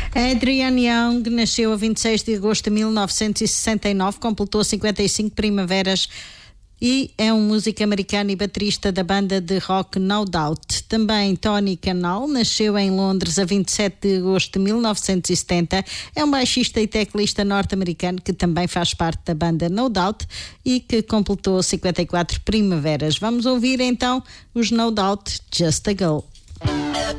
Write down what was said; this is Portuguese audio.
Adrienne Young nasceu a 26 de agosto de 1969, completou 55 primaveras e é um músico americano e baterista da banda de rock No Doubt. Também Tony Kanal nasceu em Londres a 27 de agosto de 1970. É um baixista e teclista norte-americano que também faz parte da banda No Doubt e que completou 54 primaveras. Vamos ouvir então os No Doubt, Just a Girl.